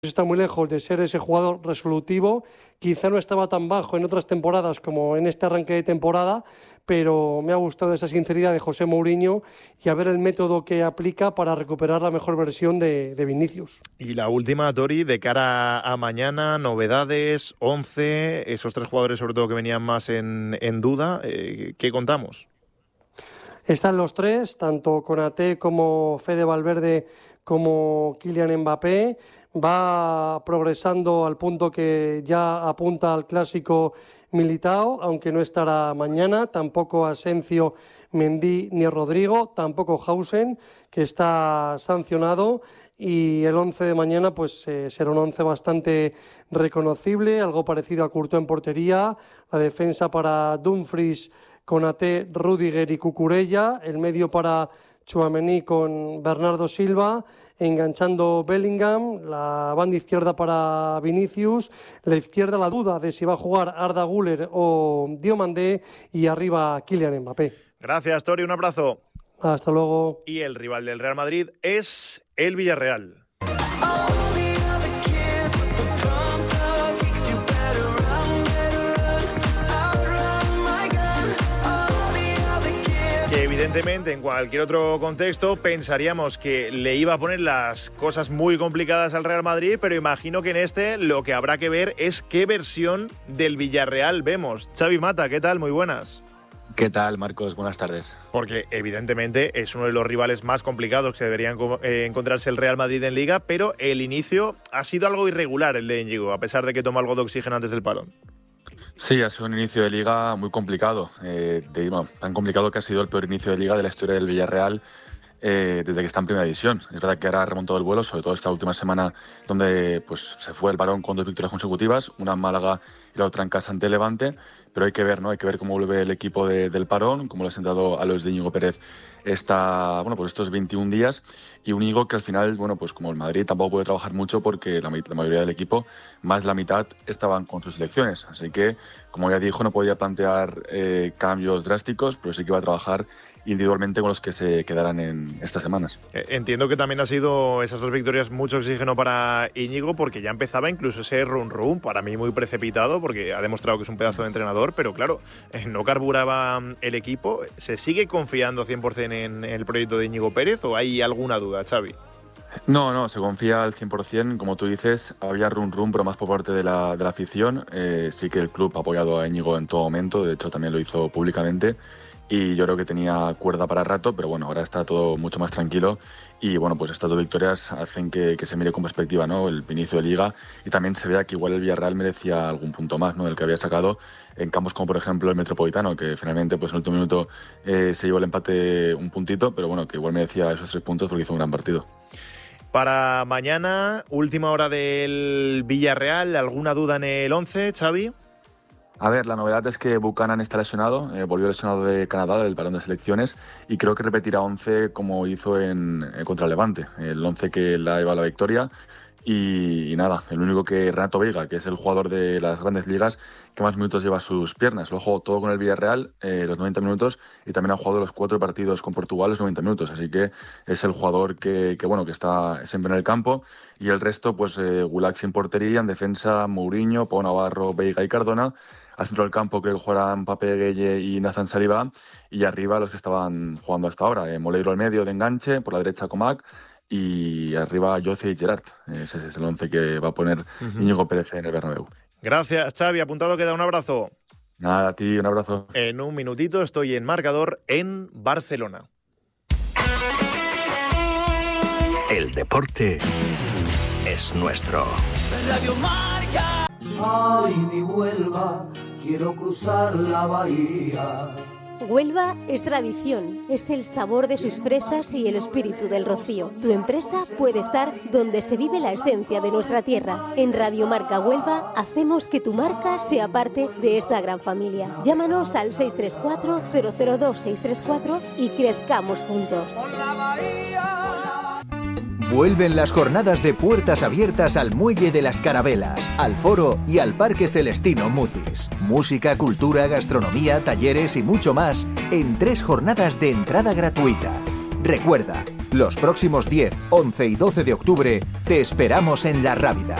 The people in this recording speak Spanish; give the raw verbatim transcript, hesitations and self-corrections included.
está muy lejos de ser ese jugador resolutivo, quizá no estaba tan bajo en otras temporadas como en este arranque de temporada, pero me ha gustado esa sinceridad de José Mourinho y a ver el método que aplica para recuperar la mejor versión de, de Vinicius. Y la última, Tori, de cara a mañana, novedades, once, esos tres jugadores sobre todo que venían más en, en duda, eh, ¿qué contamos? Están los tres, tanto Konaté como Fede Valverde como Kylian Mbappé. Va progresando al punto que ya apunta al clásico Militao, aunque no estará mañana, tampoco Asensio, Mendy ni Rodrigo, tampoco Hausen, que está sancionado, y el once de mañana pues eh, será un once bastante reconocible, algo parecido a Courtois en portería, la defensa para Dumfries, Konaté, Rüdiger y Cucurella, el medio para Tchouaméni con Bernardo Silva, enganchando Bellingham, la banda izquierda para Vinicius, la izquierda la duda de si va a jugar Arda Güler o Diomandé y arriba Kylian Mbappé. Gracias, Tori, un abrazo. Hasta luego. Y el rival del Real Madrid es el Villarreal. Que evidentemente en cualquier otro contexto pensaríamos que le iba a poner las cosas muy complicadas al Real Madrid, pero imagino que en este lo que habrá que ver es qué versión del Villarreal vemos. Xavi Mata, ¿qué tal? Muy buenas. ¿Qué tal, Marcos? Buenas tardes. Porque evidentemente es uno de los rivales más complicados que deberían eh, encontrarse el Real Madrid en Liga, pero el inicio ha sido algo irregular el de Íñigo, a pesar de que toma algo de oxígeno antes del parón. Sí, ha sido un inicio de Liga muy complicado, eh, de, bueno, tan complicado que ha sido el peor inicio de Liga de la historia del Villarreal eh, desde que está en Primera División. Es verdad que ahora ha remontado el vuelo, sobre todo esta última semana donde pues, se fue el parón con dos victorias consecutivas, una en Málaga y la otra en casa ante Levante, pero hay que ver, ¿no? Hay que ver cómo vuelve el equipo de, del parón, cómo le ha sentado a los de Íñigo Pérez esta, bueno, pues estos veintiún días, y un Íñigo que al final, bueno, pues como el Madrid tampoco puede trabajar mucho porque la, la mayoría del equipo, más de la mitad, estaban con sus selecciones, así que, como ya dijo, no podía plantear eh, cambios drásticos, pero sí que va a trabajar individualmente con los que se quedarán en estas semanas. Entiendo que también ha sido esas dos victorias mucho oxígeno para Íñigo, porque ya empezaba incluso ese run run, para mí muy precipitado, porque ha demostrado que es un pedazo de entrenador, pero claro, no carburaba el equipo. ¿Se sigue confiando cien por ciento en el proyecto de Íñigo Pérez o hay alguna duda, Xavi? No, no, se confía al cien por ciento, como tú dices, había run run, pero más por parte de la, de la afición. Eh, sí que el club ha apoyado a Íñigo en todo momento, de hecho también lo hizo públicamente, y yo creo que tenía cuerda para rato, pero bueno, ahora está todo mucho más tranquilo y bueno, pues estas dos victorias hacen que, que se mire con perspectiva, ¿no? El inicio de Liga, y también se vea que igual el Villarreal merecía algún punto más, ¿no? Del que había sacado en campos como por ejemplo el Metropolitano, que finalmente pues en el último minuto eh, se llevó el empate un puntito, pero bueno, que igual merecía esos tres puntos porque hizo un gran partido. Para mañana, última hora del Villarreal, ¿alguna duda en el once, Xavi? A ver, la novedad es que Buchanan está lesionado, eh, volvió lesionado de Canadá, del parón de selecciones, y creo que repetirá once como hizo en, eh, contra el Levante, el once que la lleva a la victoria. Y, y nada, el único que Renato Veiga, que es el jugador de las grandes ligas que más minutos lleva a sus piernas. Lo jugó todo con el Villarreal, eh, los noventa minutos, y también ha jugado los cuatro partidos con Portugal, los noventa minutos. Así que es el jugador que, que bueno, que está siempre en el campo. Y el resto, pues eh, Gulak sin portería, en defensa Mourinho, Pau Navarro, Veiga y Cardona. Al centro del campo creo que jugarán Pape Gueye y Nathan Saliba, y arriba los que estaban jugando hasta ahora, eh, Moleiro al medio de enganche, por la derecha Comac, y arriba Jose y Gerard. Ese es el once que va a poner uh-huh. Íñigo Pérez en el Bernabéu. Gracias, Xavi, apuntado queda, un abrazo. Nada, a ti, un abrazo. En un minutito estoy en Marcador en Barcelona. El deporte es nuestro. Radio Marca. Ay, mi Huelva, quiero cruzar la bahía. Huelva es tradición, es el sabor de sus fresas y el espíritu del rocío. Tu empresa puede estar donde se vive la esencia de nuestra tierra. En Radio Marca Huelva hacemos que tu marca sea parte de esta gran familia. Llámanos al seis tres cuatro, cero cero dos, seis tres cuatro y crezcamos juntos. Vuelven las jornadas de puertas abiertas al Muelle de las Carabelas, al Foro y al Parque Celestino Mutis. Música, cultura, gastronomía, talleres y mucho más en tres jornadas de entrada gratuita. Recuerda, Los próximos diez, once y doce de octubre te esperamos en La Rábida.